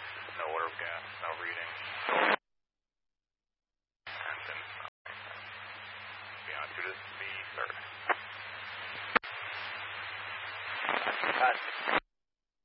No order of gas, no reading. Engine, beyond to the third.